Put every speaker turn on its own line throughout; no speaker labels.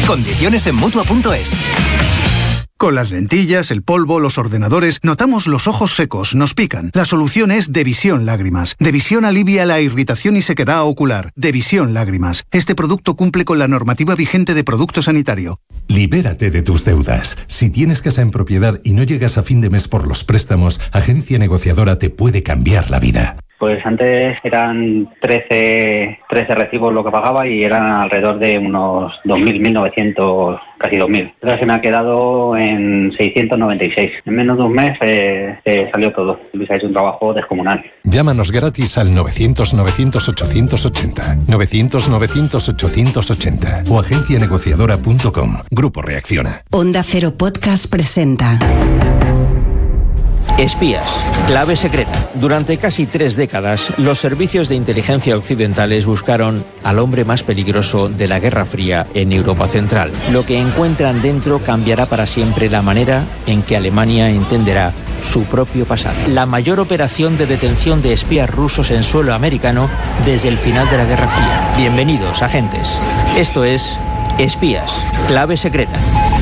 Condiciones en Mutua.es.
Con las lentillas, el polvo, los ordenadores, notamos los ojos secos, nos pican. La solución es Devisión Lágrimas. Devisión alivia la irritación y sequedad ocular. Devisión Lágrimas. Este producto cumple con la normativa vigente de producto sanitario.
Libérate de tus deudas. Si tienes casa en propiedad y no llegas a fin de mes por los préstamos, Agencia Negociadora te puede cambiar la vida.
Pues antes eran 13 recibos lo que pagaba y eran alrededor de unos 2.000, 1.900, casi 2.000. Ahora se me ha quedado en 696. En menos de un mes salió todo. Luis ha hecho un trabajo descomunal.
Llámanos gratis al 900-900-880. 900-900-880 o agencianegociadora.com. Grupo Reacciona.
Onda Cero Podcast presenta
Espías, clave secreta. Durante casi 3 décadas, los servicios de inteligencia occidentales buscaron al hombre más peligroso de la Guerra Fría en Europa Central. Lo que encuentran dentro cambiará para siempre la manera en que Alemania entenderá su propio pasado. La mayor operación de detención de espías rusos en suelo americano desde el final de la Guerra Fría. Bienvenidos, agentes. Esto es Espías, clave secreta.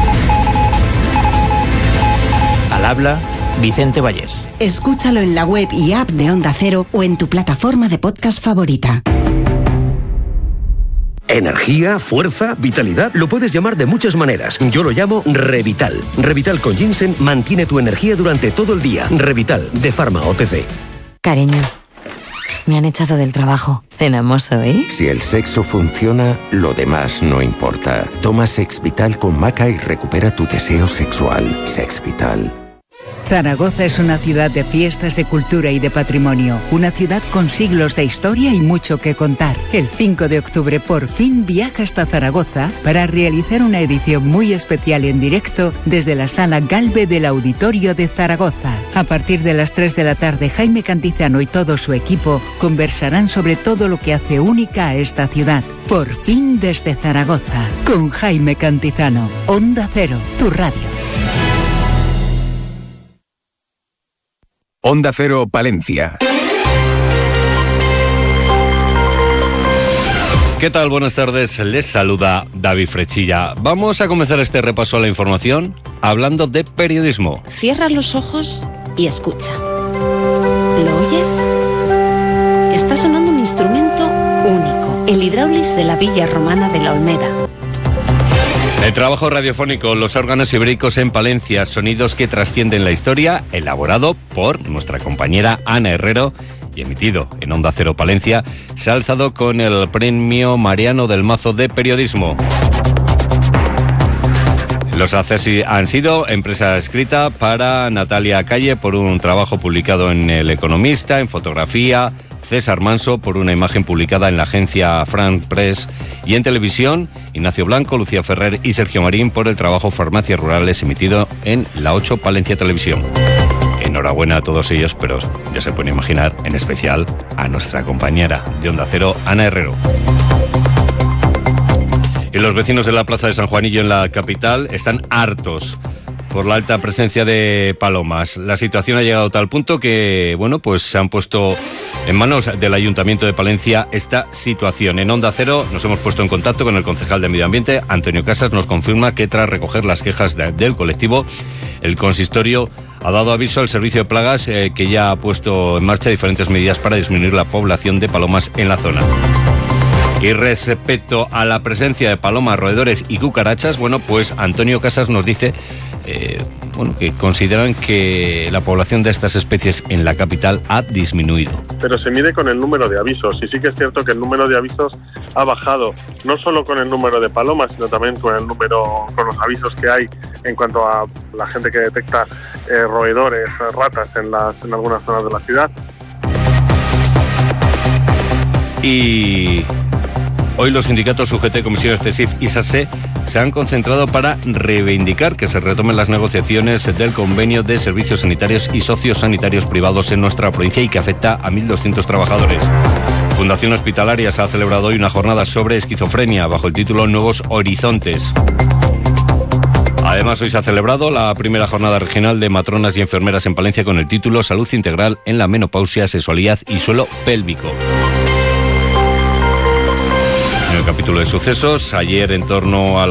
Al habla Vicente Vallés.
Escúchalo en la web y app de Onda Cero o en tu plataforma de podcast favorita.
Energía, fuerza, vitalidad, lo puedes llamar de muchas maneras. Yo lo llamo Revital. Revital con ginseng mantiene tu energía durante todo el día. Revital, de Pharma OTC.
Cariño, me han echado del trabajo. ¿Cenamos hoy?
Si el sexo funciona, lo demás no importa. Toma Sex Vital con maca y recupera tu deseo sexual. Sex Vital.
Zaragoza es una ciudad de fiestas, de cultura y de patrimonio. Una ciudad con siglos de historia y mucho que contar. El 5 de octubre por fin viaja hasta Zaragoza para realizar una edición muy especial en directo desde la Sala Galve del Auditorio de Zaragoza. A partir de las 3 de la tarde, Jaime Cantizano y todo su equipo conversarán sobre todo lo que hace única a esta ciudad. Por fin desde Zaragoza, con Jaime Cantizano. Onda Cero, tu radio.
Onda Cero Palencia.
¿Qué tal? Buenas tardes, les saluda David Frechilla. Vamos a comenzar este repaso a la información hablando de periodismo.
Cierra los ojos y escucha. ¿Lo oyes? Está sonando un instrumento único, el hidráulis de la Villa Romana de la Olmeda.
El trabajo radiofónico, los órganos ibéricos en Palencia, sonidos que trascienden la historia, elaborado por nuestra compañera Ana Herrero y emitido en Onda Cero Palencia, se ha alzado con el premio Mariano del Mazo de Periodismo. Los accesos han sido empresa escrita para Natalia Calle por un trabajo publicado en El Economista, en fotografía, César Manso por una imagen publicada en la agencia Frank Press, y en televisión, Ignacio Blanco, Lucía Ferrer y Sergio Marín por el trabajo Farmacias Rurales emitido en La 8 Palencia Televisión. Enhorabuena a todos ellos, pero ya se pueden imaginar, en especial a nuestra compañera de Onda Cero, Ana Herrero. Y los vecinos de la Plaza de San Juanillo en la capital están hartos por la alta presencia de palomas. La situación ha llegado a tal punto que, pues se han puesto en manos del Ayuntamiento de Palencia esta situación. En Onda Cero nos hemos puesto en contacto con el concejal de Medio Ambiente, Antonio Casas. Nos confirma que tras recoger las quejas del colectivo, el consistorio ha dado aviso al servicio de plagas que ya ha puesto en marcha diferentes medidas para disminuir la población de palomas en la zona. Y respecto a la presencia de palomas, roedores y cucarachas, pues Antonio Casas nos dice que consideran que la población de estas especies en la capital ha disminuido.
Pero se mide con el número de avisos, y sí que es cierto que el número de avisos ha bajado, no solo con el número de palomas, sino también con los avisos que hay en cuanto a la gente que detecta roedores, ratas en algunas zonas de la ciudad.
Y hoy los sindicatos UGT, Comisiones CESIF y SASE se han concentrado para reivindicar que se retomen las negociaciones del convenio de servicios sanitarios y sociosanitarios privados en nuestra provincia y que afecta a 1.200 trabajadores. Fundación Hospitalarias ha celebrado hoy una jornada sobre esquizofrenia bajo el título Nuevos Horizontes. Además, hoy se ha celebrado la primera jornada regional de matronas y enfermeras en Palencia con el título Salud Integral en la Menopausia, Sexualidad y Suelo Pélvico. En el capítulo de sucesos, ayer en torno a